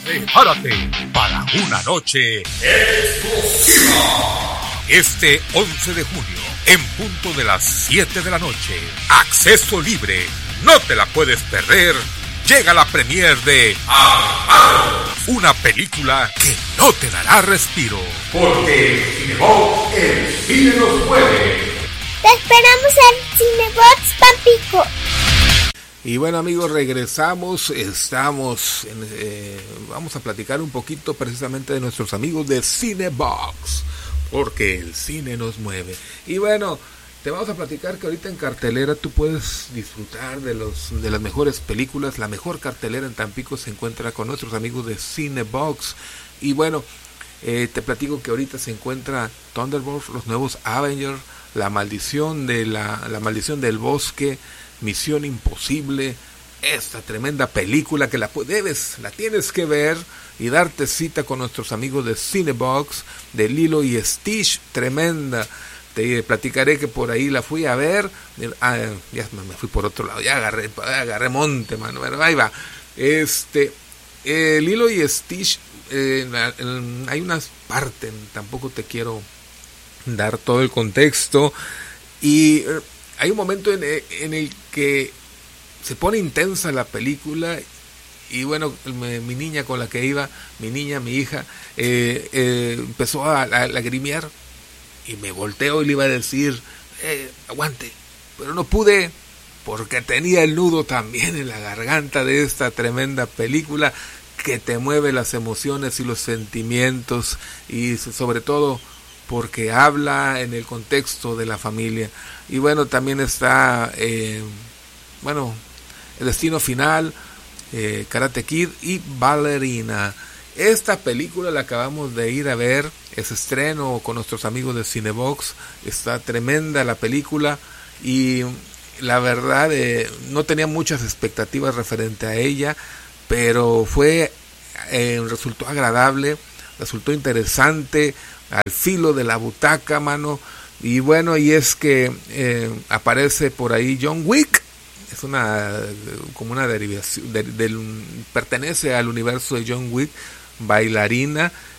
Prepárate para una noche explosiva. Este 11 de junio, en punto de las 7 de la noche, acceso libre, no te la puedes perder. Llega la premier de Amparo, una película que no te dará respiro. Porque Cinebox, el cine nos mueve. Te esperamos en Cinebox Tampico. Y bueno, amigos, regresamos. Vamos a platicar un poquito precisamente de nuestros amigos de Cinebox, porque el cine nos mueve. Y bueno, te vamos a platicar que ahorita en cartelera tú puedes disfrutar de las mejores películas. La mejor cartelera en Tampico se encuentra con nuestros amigos de Cinebox. Y bueno, te platico que ahorita se encuentra Thunderbolts, los nuevos Avengers, La maldición del bosque, Misión Imposible, esta tremenda película que la tienes que ver y darte cita con nuestros amigos de Cinebox, de Lilo y Stitch, tremenda. Te platicaré que por ahí la fui a ver. Ya me fui por otro lado, ya agarré monte, mano. Bueno, ahí va. Lilo y Stitch, hay unas partes, tampoco te quiero dar todo el contexto, y hay un momento en el que se pone intensa la película. Y bueno, mi niña con la que iba, mi hija, empezó a lagrimear. Y me volteo y le iba a decir, aguante, pero no pude, porque tenía el nudo también en la garganta de esta tremenda película que te mueve las emociones y los sentimientos, y sobre todo porque habla en el contexto de la familia. Y bueno, también está, El Destino Final, Karate Kid y Ballerina. Esta película la acabamos de ir a ver, es estreno con nuestros amigos de Cinebox. Está tremenda la película y la verdad no tenía muchas expectativas referente a ella, pero resultó agradable, resultó interesante, al filo de la butaca, mano. Y bueno, y es que aparece por ahí John Wick. Es como una derivación pertenece al universo de John Wick. Bailarina,